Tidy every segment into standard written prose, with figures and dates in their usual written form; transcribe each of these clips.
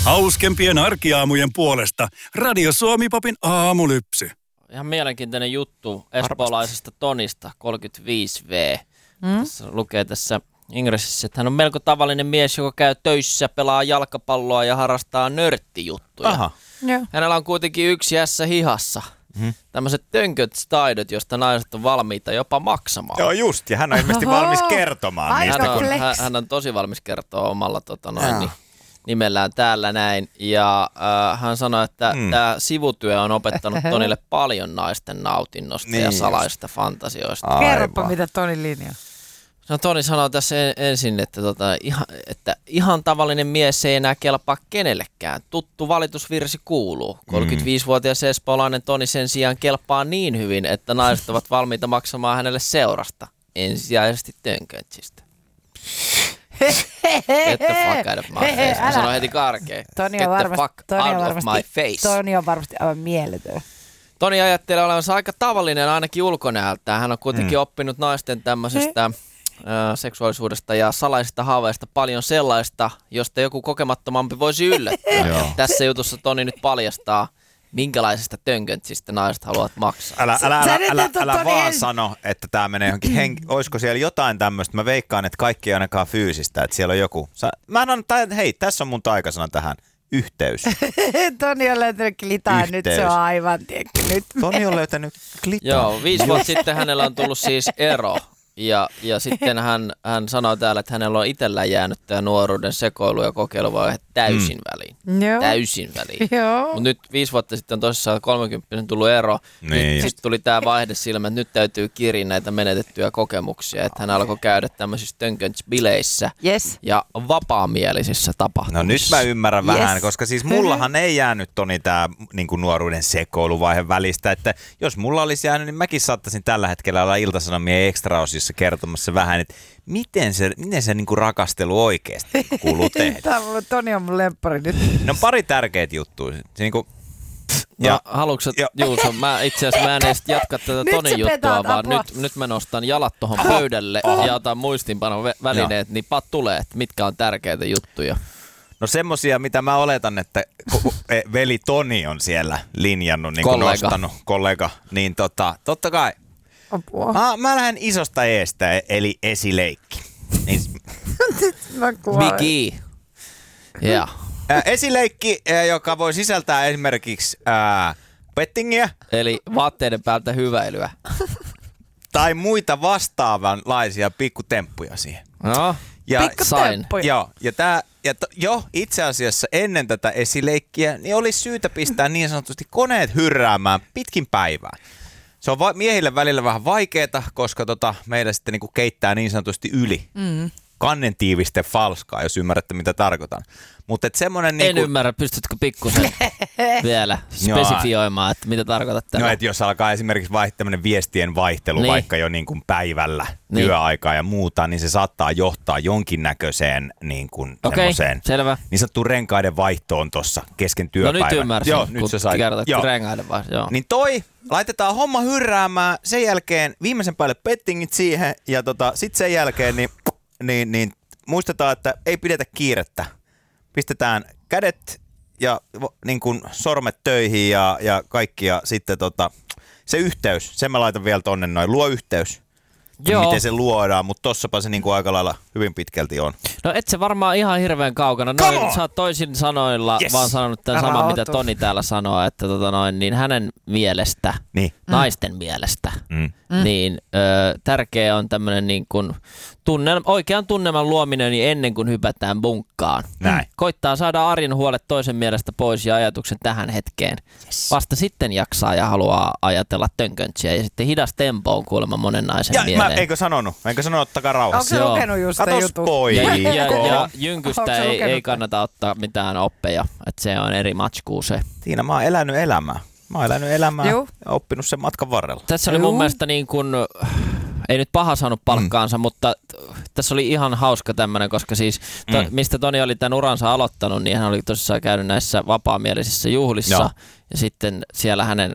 Hauskempien arkiaamujen puolesta Radio Suomi-popin aamulypsy. Ihan mielenkiintoinen juttu espoolaisesta Tonista, 35V. Tässä lukee tässä ingressissä, että hän on melko tavallinen mies, joka käy töissä, pelaa jalkapalloa ja harrastaa nörttijuttuja. Aha. Hänellä on kuitenkin yksi ässä hihassa. Tämmöiset tönköt-taidot, josta naiset on valmiita jopa maksamaan. Joo just, ja hän on ilmeisesti valmis kertomaan niistä. Hän on tosi valmis kertoa omalla nimellään täällä näin. Ja hän sanoi, että tämä sivutyö on opettanut Tonille paljon naisten nautinnosta ja salaisista fantasioista. Kerropa, mitä Tonin linja. No Toni sanoo tässä ensin, että, ihan tavallinen mies ei enää kelpaa kenellekään. Tuttu valitusvirsi kuuluu. 35-vuotias espoolainen Toni sen sijaan kelpaa niin hyvin, että naiset ovat valmiita maksamaan hänelle seurasta. Ensisijaisesti tönköntsistä. Get the fuck out of my face. Hän sanoi heti karkein. Get the fuck out of my face. Toni on varmasti aivan mieletön. Toni ajattelee olevansa aika tavallinen ainakin ulkonäöltään. Hän on kuitenkin oppinut naisten tämmöisestä seksuaalisuudesta ja salaisista haaveista paljon sellaista, josta joku kokemattomampi voisi yllättää. Tässä jutussa Toni nyt paljastaa, minkälaisesta tönköntsistä naiset haluavat maksaa. Älä vaan sano, että tämä menee johonkin olisiko siellä jotain tämmöistä? Mä veikkaan, että kaikki ei ainakaan fyysistä, että siellä on joku. Hei, tässä on mun taikasana tähän. Yhteys. Toni on löytänyt klitaa, nyt se on aivan, tiedätkö, nyt. Toni on löytänyt klitaa. Joo, 5 vuotta sitten hänellä on tullut siis ero. Ja sitten hän sanoi täällä, että hänellä on itsellään jäänyt tämä nuoruuden sekoilu ja kokeiluvaihe täysin väliin. Joo. Täysin väliin. Joo. Mutta nyt 5 vuotta sitten on tosissaan 30 tullut ero. Niin sitten tuli tämä vaihde silmä, että nyt täytyy kirjaa näitä menetettyjä kokemuksia. Että hän alkoi käydä tämmöisissä tönkönts-bileissä ja vapaamielisissä tapahtumissa. No nyt mä ymmärrän vähän, koska siis mullahan ei jäänyt Toni tämä niinku nuoruuden sekoiluvaihe välistä. Että jos mulla olisi jäänyt, niin mäkin saattaisin tällä hetkellä olla Ilta-Sanomien extraosissa kertomassa vähän, että miten se niinku rakastelu oikeasti kuuluu tehdä. Toni on mun lemppari nyt. No pari tärkeät juttuja. Se niinku, haluatko Juuso, itse asiassa mä en edes jatka tätä Tonin juttua, vaan nyt mä nostan jalat tuohon pöydälle ja otan muistinpanon välineet, niin tulee, että mitkä on tärkeitä juttuja. No semmosia, mitä mä oletan, että veli Toni on siellä linjannut, niin nostanut, kollega, niin totta kai. Mä lähden isosta eestä, eli esileikki. Biggie. Yeah. Esileikki, joka voi sisältää esimerkiksi pettingiä. Eli vaatteiden päältä hyväilyä. Tai muita vastaavanlaisia pikkutemppuja siihen. No, pikkutemppuja. Joo, itse asiassa ennen tätä esileikkiä niin olisi syytä pistää niin sanotusti koneet hyrräämään pitkin päivää. Se on miehille välillä vähän vaikeeta, koska meidän sitten niinku keittää niin sanotusti yli. Kannentiiviste falskaa, jos ymmärrätte mitä tarkoitan. Mutta semmoinen en ymmärrä, pystytkö pikkusen vielä spesifioimaan, että mitä tarkoitat tällä? No, että jos alkaa esimerkiksi tämmöinen viestien vaihtelu vaikka jo niin kuin päivällä, työaikaa ja muuta, niin se saattaa johtaa jonkinnäköiseen niin kuin semmoiseen niin sanottuun renkaiden vaihtoon tuossa kesken työpäivän. No nyt ymmärsin, joo, nyt se sai. Renkaiden vaihto. Joo. Niin laitetaan homma hyrräämään, sen jälkeen viimeisen päälle pettingit siihen ja sitten sen jälkeen niin muistetaan, että ei pidetä kiirettä. Pistetään kädet ja niin kuin sormet töihin ja kaikki ja sitten se yhteys, sen mä laitan vielä tonne noin, luo yhteys. Miten se luodaan, mutta tossapa se niin kuin aika lailla hyvin pitkälti on. No et se varmaan ihan hirveän kaukana. Sä oot toisin sanoilla vaan sanonut tämän saman, mitä Toni täällä sanoo, että niin hänen mielestä, naisten mielestä, niin tärkeä on tämmöinen niin kuin oikean tunnelman luominen niin ennen kuin hypätään bunkkaan. Koittaa saada arjen huolet toisen mielestä pois ja ajatuksen tähän hetkeen. Vasta sitten jaksaa ja haluaa ajatella tönköntsiä ja sitten hidas tempo on kuulemma monen naisen mieleen. Eikö sanonut, ottakaa rauhassa. Onko se lukenut just sitä juttua? Ja jynkystä ei kannata ottaa mitään oppeja, että se on eri match kuin se. Tiina, mä oon elänyt elämää. Ja oppinut sen matkan varrella. Tässä oli mun mielestä niin kuin, ei nyt paha saanut palkkaansa, mutta tässä oli ihan hauska tämmöinen, koska siis mistä Toni oli tämän uransa aloittanut, niin hän oli tosissaan käynyt näissä vapaamielisissä juhlissa ja sitten siellä hänen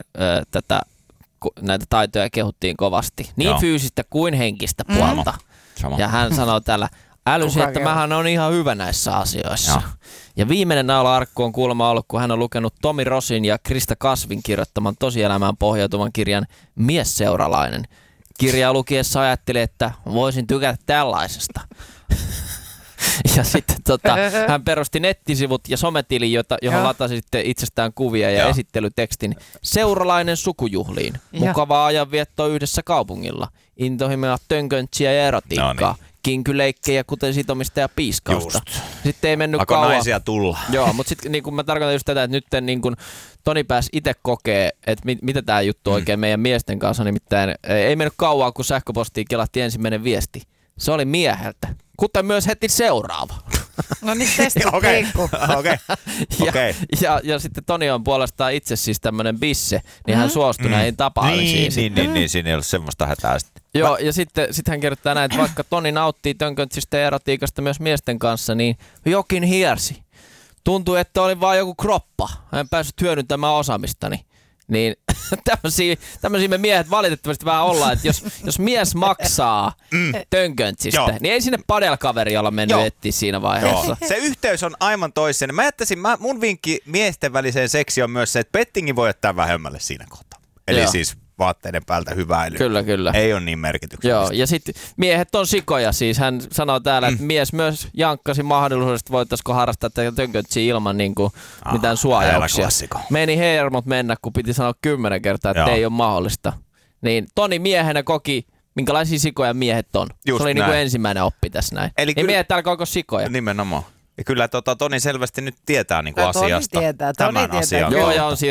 näitä taitoja kehuttiin kovasti. Niin fyysistä kuin henkistä puolta. Ja hän sanoi täällä, älysi, että mähän on ihan hyvä näissä asioissa. Joo. Ja viimeinen naula-arkku on kuulemma ollut, kun hän on lukenut Tomi Rosin ja Krista Kasvin kirjoittaman tosielämään pohjautuvan kirjan Miesseuralainen. Kirjaa lukiessa ajatteli, että voisin tykätä tällaisesta. Ja sitten hän perusti nettisivut ja sometilin, johon latasi sitten itsestään kuvia ja esittelytekstin Seuralainen sukujuhliin. Mukavaa ajanviettoa yhdessä kaupungilla. Intohimoja tönköntsiä ja erotiikkaa. Kinkyleikkejä, kuten sitomista ja piiskausta. Just. Sitten ei mennyt kauan. Naisia tulla. Joo, mutta sitten niin mä tarkoitan just tätä, että nyt niin kun Toni pääsi itse kokee, että mitä tämä juttu oikein meidän miesten kanssa on. Nimittäin ei mennyt kauan, kun sähköpostiin kelahti ensimmäinen viesti. Se oli mieheltä, kuten myös heti seuraava. No niin, testi pikku. Okei. Ja sitten Toni on puolestaan itse siis tämmöinen bisse, niin hän suostui näihin tapaamisiin. Niin, siinä ei ollut semmoista hätää sitten. Joo, ja sitten hän kirjoittaa näin, että vaikka Toni nauttii tönköntistä ja erotiikasta myös miesten kanssa, niin jokin hiersi. Tuntui, että oli vaan joku kroppa. En päässyt hyödyntämään osaamistani. Niin tämmöisiä me miehet valitettavasti vähän ollaan, että jos mies maksaa tönköntsistä, niin ei sinne padelkaveri olla mennyt etsiä siinä vaiheessa. Joo. Se yhteys on aivan toisen. Mun vinkki miesten väliseen seksiin on myös se, että pettingin voi jättää vähemmälle siinä kohtaa. Eli siis vaatteiden päältä hyväily. Kyllä. Ei ole niin merkityksellistä. Joo, ja sitten miehet on sikoja siis. Hän sanoo täällä, että mies myös jankkasi mahdollisuudesta, voitaisiko harrastaa tätä tönköntsiä ilman niin kuin mitään suojauksia. Meni hermot mennä, kun piti sanoa 10 kertaa, että ei ole mahdollista. Niin Toni miehenä koki, minkälaisia sikoja miehet on. Just se oli näin. niin kuin ensimmäinen oppi tässä näin. Eli niin miehet alkoi koko sikoja. Nimenomaan. Ja kyllä Toni selvästi nyt tietää niinku asiasta. Toni tietää. Tämän asian. Joo, ja on